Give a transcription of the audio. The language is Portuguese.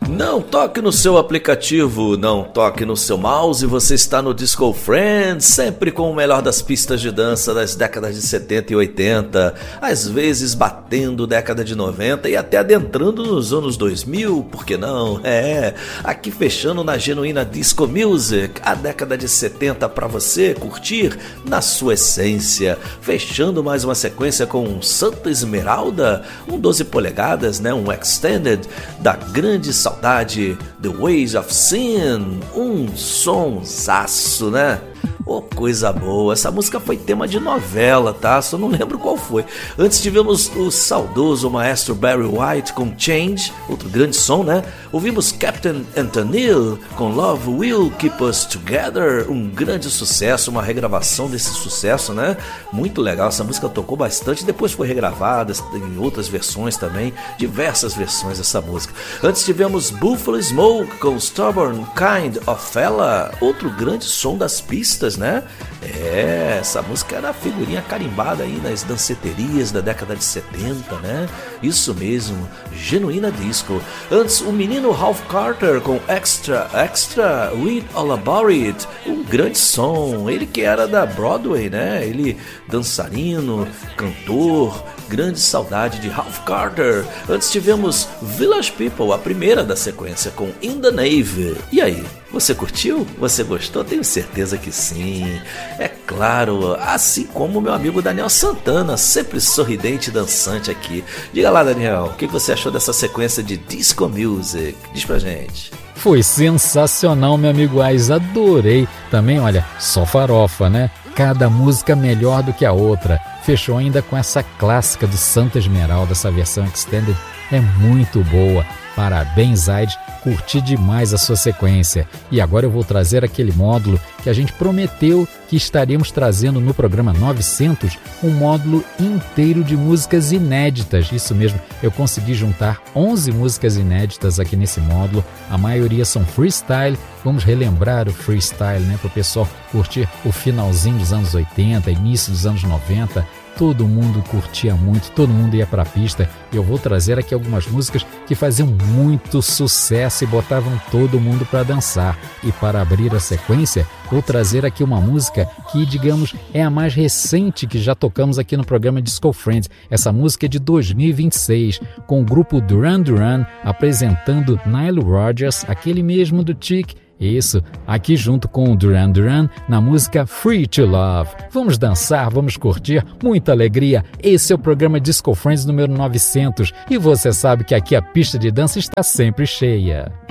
Não toque no seu aplicativo, não toque no seu mouse, você está no Disco Friends, sempre com o melhor das pistas de dança das décadas de 70 e 80, às vezes batendo década de 90 e até adentrando nos anos 2000, por que não? Aqui fechando na genuína Disco Music, a década de 70 para você curtir na sua essência, fechando mais uma sequência com um Santa Esmeralda, um 12 polegadas, né, um Extended da grande saudade, The Ways of Sin, um sonsaço, né? Oh, coisa boa, essa música foi tema de novela, tá? Só não lembro qual foi. Antes tivemos o saudoso maestro Barry White com Change, outro grande som, né? Ouvimos Captain Antonil com Love Will Keep Us Together, um grande sucesso, uma regravação desse sucesso, né? Muito legal, essa música tocou bastante, depois foi regravada em outras versões também, diversas versões dessa música. Antes tivemos Buffalo Smoke com Stubborn Kind of Fella, outro grande som das pistas, né? Essa música era a figurinha carimbada aí nas danceterias da década de 70, né? Isso mesmo, genuína disco. Antes, o menino Ralph Carter com Extra, Read All About It, um grande som. Ele que era da Broadway, né? Ele dançarino, cantor, grande saudade de Ralph Carter. Antes tivemos Village People, a primeira da sequência, com In the Navy. E aí, você curtiu? Você gostou? Tenho certeza que sim. É claro, assim como o meu amigo Daniel Santana, sempre sorridente e dançante aqui. Diga lá, Daniel, o que você achou dessa sequência de Disco Music? Diz pra gente. Foi sensacional, meu amigo Ais, adorei. Também, olha, só farofa, né? Cada música melhor do que a outra. Fechou ainda com essa clássica do Santa Esmeralda, essa versão extended é muito boa. Parabéns, Aide, curti demais a sua sequência. E agora eu vou trazer aquele módulo que a gente prometeu que estaríamos trazendo no programa 900, um módulo inteiro de músicas inéditas. Isso mesmo, eu consegui juntar 11 músicas inéditas aqui nesse módulo, a maioria são freestyle. Vamos relembrar o freestyle, né, para o pessoal curtir o finalzinho dos anos 80, início dos anos 90. Todo mundo curtia muito, todo mundo ia para a pista. E eu vou trazer aqui algumas músicas que faziam muito sucesso e botavam todo mundo para dançar. E para abrir a sequência, vou trazer aqui uma música que, digamos, é a mais recente que já tocamos aqui no programa Disco Friends. Essa música é de 2026, com o grupo Duran Duran apresentando Nile Rodgers, aquele mesmo do Chic. Isso, aqui junto com o Duran Duran na música Free to Love. Vamos dançar, vamos curtir, muita alegria. Esse é o programa Disco Friends número 900 e você sabe que aqui a pista de dança está sempre cheia.